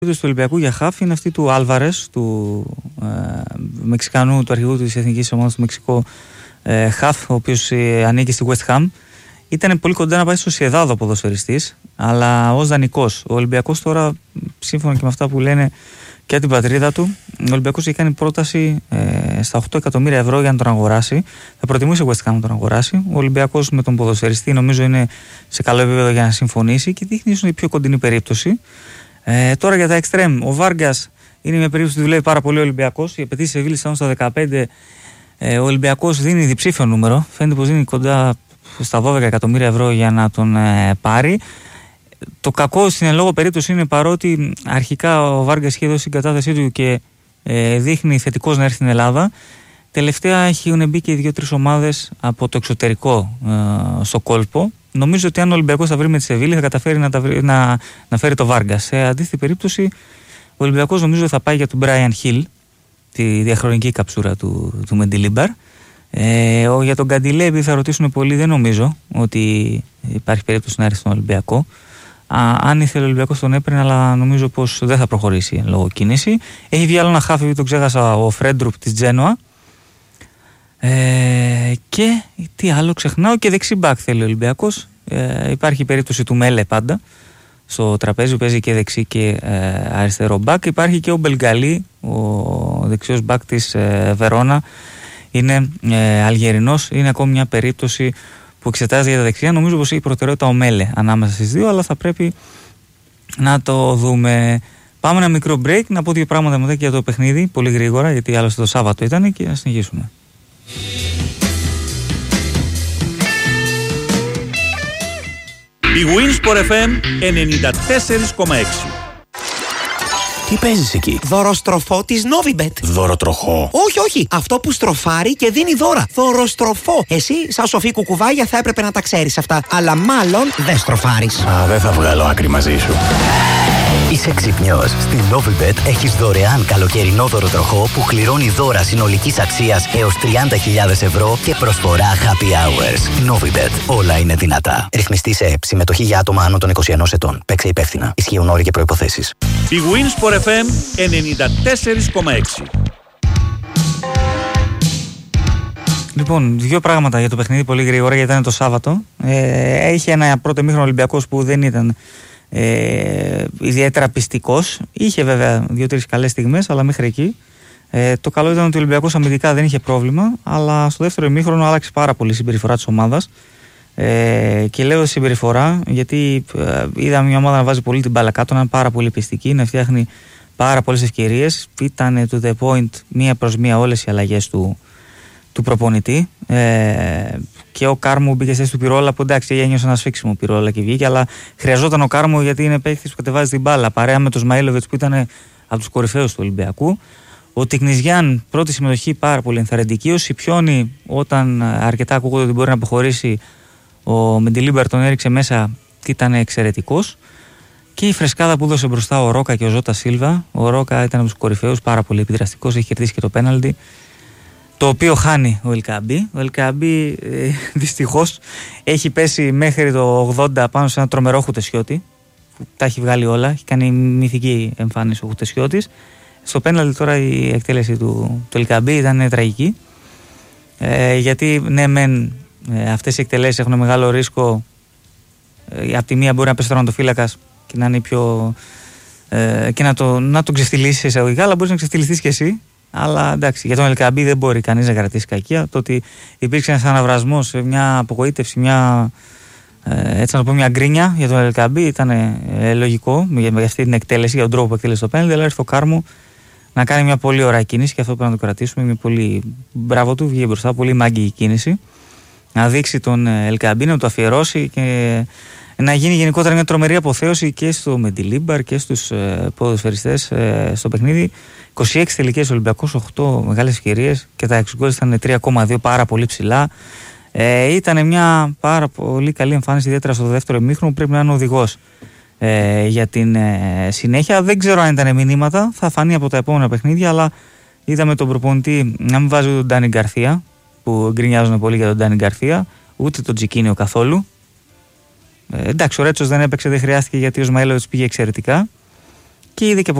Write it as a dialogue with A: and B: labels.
A: του Ολυμπιακού για χαφ είναι αυτή του Άλβαρες, του Μεξικανού, του αρχηγού της εθνικής ομάδας του Μεξικού χαφ, ο οποίος ανήκει στη West Ham. Ήταν πολύ κοντά να πάει στο Σιεδάδο ποδοσφαιριστής, αλλά ως δανεικός. Ο Ολυμπιακός τώρα, σύμφωνα και με αυτά που λένε και την πατρίδα του, ο Ολυμπιακός έχει κάνει πρόταση στα 8 εκατομμύρια ευρώ για να τον αγοράσει. Θα προτιμούσε η West Ham να τον αγοράσει. Ο Ολυμπιακός με τον ποδοσφαιριστή νομίζω είναι σε καλό επίπεδο για να συμφωνήσει και δείχνει ίσως η πιο κοντινή περίπτωση. Τώρα για τα extreme, ο Βάργκας είναι μια περίπτωση που δουλεύει πάρα πολύ ο Ολυμπιακός. Οι απαιτήσεις Σεβίλης ήταν στα 15. Ο Ολυμπιακός δίνει διψήφιο νούμερο. Φαίνεται πως δίνει κοντά στα 12 εκατομμύρια ευρώ για να τον πάρει. Το κακό στην εν λόγω περίπτωση είναι παρότι αρχικά ο Βάργκας είχε δώσει την κατάθεσή του και δείχνει θετικός να έρθει στην Ελλάδα, τελευταία έχουν μπει και 2-3 ομάδες από το εξωτερικό στο κόλπο. Νομίζω ότι αν ο Ολυμπιακός θα βρει με τη Σεβίλη θα καταφέρει να φέρει το Βάργκα. Σε αντίθετη περίπτωση, ο Ολυμπιακός νομίζω θα πάει για τον Brian Hill, τη διαχρονική καψούρα του Μεντιλίμπαρ. Για τον Καντιλέ, επειδή θα ρωτήσουν πολλοί, δεν νομίζω ότι υπάρχει περίπτωση να έρθει στον Ολυμπιακό. Αν ήθελε ο Ολυμπιακός τον έπαιρνε, αλλά νομίζω πως δεν θα προχωρήσει λόγω κίνηση. Έχει βγει άλλο ένα χάφι, το ξέχασα, ο Φρέντρουπ της Τζένοα. Και τι άλλο ξεχνάω, και δεξί μπακ θέλει ο Ολυμπιακός. Υπάρχει η περίπτωση του Μέλε πάντα στο τραπέζι, παίζει και δεξί και αριστερό μπακ. Υπάρχει και ο Μπελγκαλί, ο δεξιός μπακ της Βερόνα, είναι Αλγερινός. Είναι ακόμη μια περίπτωση που εξετάζει για τα δεξιά. Νομίζω πως έχει προτεραιότητα ο Μέλε ανάμεσα στις δύο, αλλά θα πρέπει να το δούμε. Πάμε ένα μικρό break, να πω δύο πράγματα μετά και για το παιχνίδι, πολύ γρήγορα, γιατί άλλωστε το Σάββατο ήταν, και να συνεχίσουμε.
B: Η Winsport FM 94,6.
C: Τι παίζεις εκεί?
D: Δωροστροφό της Novibet.
C: Δωροτροχό?
D: Όχι. Αυτό που στροφάρει και δίνει δώρα. Δωροστροφό. Εσύ, σαν σοφή κουκουβάγια, θα έπρεπε να τα ξέρεις αυτά. Αλλά μάλλον δεν στροφάρεις.
C: Δεν θα βγάλω άκρη μαζί σου. Είσαι ξυπνιός. Στην Novibet έχεις δωρεάν καλοκαιρινό δωροτροχό που κληρώνει δώρα συνολικής αξίας έως 30.000 ευρώ και προσφορά happy hours. Novibet. Όλα είναι δυνατά. Ρυθμιστή σε ΕΕΠ. Συμμετοχή για άτομα άνω των 21 ετών. Παίξε υπεύθυνα. Ισχύουν όροι και προϋποθέσεις.
B: Η Winsport FM 94,6.
A: Λοιπόν, δύο πράγματα για το παιχνίδι πολύ γρήγορα, γιατί ήταν το Σάββατο. Είχε ένα πρώτο ημίχρονο Ολυμπιακός που δεν ήταν ιδιαίτερα πιστικός. Είχε βέβαια 2-3 καλές στιγμές, αλλά μέχρι εκεί. Το καλό ήταν ότι ο Ολυμπιακός αμυντικά δεν είχε πρόβλημα, αλλά στο δεύτερο ημίχρονο άλλαξε πάρα πολύ η συμπεριφορά της ομάδας. Και λέω συμπεριφορά γιατί είδαμε μια ομάδα να βάζει πολύ την μπάλα κάτω, να είναι πάρα πολύ πιστική, να φτιάχνει πάρα πολλές ευκαιρίες. Ήταν to the point, μία προς μία όλες οι αλλαγές του προπονητή. Και ο Κάρμου μπήκε στη θέση του Πυρόλα, που εντάξει ένιωσε ένα σφίξιμο Πυρόλα και βγήκε, αλλά χρειαζόταν ο Κάρμου γιατί είναι παίκτης που κατεβάζει την μπάλα παρέα με τον Σμαΐλοβιτς που ήταν από τους κορυφαίους του Ολυμπιακού. Ο Τικνιζιάν, πρώτη συμμετοχή πάρα πολύ ενθαρρυντική. Ο Σιπιόνι, όταν αρκετά ακούγονται ότι μπορεί να αποχωρήσει, ο Μεντιλίμπαρ τον έριξε μέσα και ήταν εξαιρετικός. Και η φρεσκάδα που έδωσε μπροστά ο Ρόκα και ο Ζώτα Σίλβα. Ο Ρόκα ήταν από τους κορυφαίους, πάρα πολύ επιδραστικός, έχει κερδίσει και το πέναλτι, το οποίο χάνει ο Ελκαμπή. Ο Ελκαμπή δυστυχώς έχει πέσει μέχρι το 80 πάνω σε ένα τρομερό Χουτεσιώτη, που τα έχει βγάλει όλα, έχει κάνει μυθική εμφάνιση ο Χουτεσιώτης. Στο πέναλτι τώρα η εκτέλεση του Ελκαμπή ήταν τραγική, γιατί ναι μεν αυτές οι εκτελέσεις έχουν μεγάλο ρίσκο. Από τη μία μπορεί να πέσει ο τερματοφύλακας και να είναι πιο και να τον ξεφτυλίσει εισαγωγικά, αλλά μπορείς να ξεφτυλιστείς και εσύ. Αλλά εντάξει, για τον Ελκαμπή δεν μπορεί κανείς να κρατήσει κακία. Το ότι υπήρξε ένας αναβρασμός, μια απογοήτευση, έτσι να το πω, μια γκρίνια για τον Ελκαμπή ήταν λογικό με αυτή την εκτέλεση, για τον τρόπο που εκτέλεσε το πέναλτι. Αλλά έρθει ο Κάρμου να κάνει μια πολύ ωραία κίνηση και αυτό πρέπει να το κρατήσουμε. Είναι πολύ μπράβο του, βγήκε μπροστά, πολύ μάγκη κίνηση. Να δείξει τον Ελκαμπή, να το αφιερώσει και να γίνει γενικότερα μια τρομερή αποθέωση και στο Μεντιλίμπαρ και στους ποδοσφαιριστές στο παιχνίδι. 26 τελικές Ολυμπιακός, 8 μεγάλες ευκαιρίες και τα εξ ήταν 3,2, πάρα πολύ ψηλά. Ήταν μια πάρα πολύ καλή εμφάνιση, ιδιαίτερα στο δεύτερο ημίχρονο, που πρέπει να είναι οδηγός για την συνέχεια. Δεν ξέρω αν ήταν μηνύματα, θα φανεί από τα επόμενα παιχνίδια, αλλά είδαμε τον προπονητή να μην βάζει τον Ντάνι Γκαρθία, που γκρινιάζουν πολύ για τον Ντάνι Γκαρθία, ούτε τον Τζικίνιο καθόλου. Εντάξει, ο Ρέτσος δεν έπαιξε, δεν χρειάστηκε γιατί ο Σμαΐλοβιτς πήγε εξαιρετικά. και είδε και από